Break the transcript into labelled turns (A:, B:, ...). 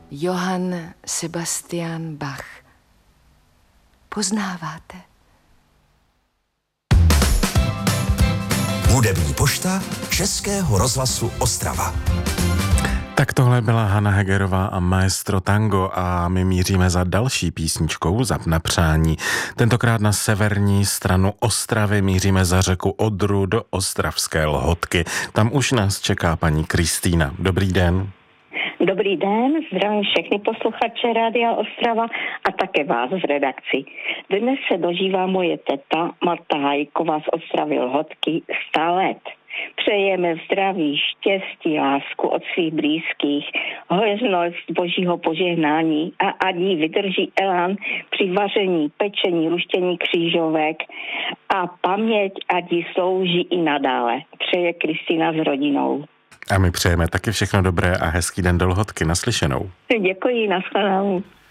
A: Johann Sebastian Bach. Poznáváte?
B: Hudební pošta Českého rozhlasu Ostrava.
C: Tak tohle byla Hana Hegerová a Maestro Tango a my míříme za další písničkou Zap na přání. Tentokrát na severní stranu Ostravy míříme za řeku Odru do ostravské Lhotky. Tam už nás čeká paní Kristýna. Dobrý den.
D: Dobrý den, zdravím všechny posluchače Rádia Ostrava a také vás z redakci. Dnes se dožívá moje teta Marta Hajková z Ostravy Lhotky 100 let. Přejeme zdraví, štěstí, lásku od svých blízkých, hojnost božího požehnání a ať jí vydrží elán při vaření, pečení, luštění křížovek a paměť ať jí slouží i nadále. Přeje Kristýna s rodinou.
C: A my přejeme taky všechno dobré a hezký den do Lhotky. Naslyšenou.
D: Děkuji, nashledanou.